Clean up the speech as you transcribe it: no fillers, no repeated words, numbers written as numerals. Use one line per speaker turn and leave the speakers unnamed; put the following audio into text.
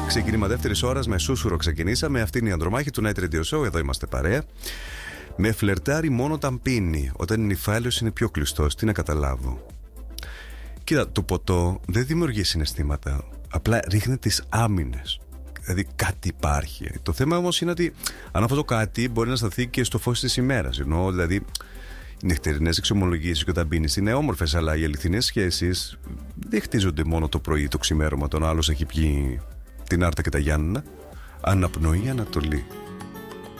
Ξεκίνημα δεύτερης ώρας με σούσουρο ξεκινήσαμε. Αυτή είναι η Ανδρομάχη του Night Radio Show. Εδώ είμαστε παρέα. Με φλερτάρει μόνο όταν πίνει. Όταν είναι νυφάλιος είναι πιο κλειστός. Τι να καταλάβω. Κοίτα, το ποτό δεν δημιουργεί συναισθήματα. Απλά ρίχνει τις άμυνες. Δηλαδή κάτι υπάρχει. Το θέμα όμως είναι ότι αν αυτό το κάτι μπορεί να σταθεί και στο φως της ημέρας. Εννοώ δηλαδή οι νυχτερινές εξομολογήσεις και όταν πίνεις είναι όμορφες, αλλά οι αληθινές σχέσεις δεν χτίζονται μόνο το πρωί, το ξημέρωμα. Τον άλλος έχει πιει την Άρτα και τα Γιάννενα. Αναπνοή Ανατολή.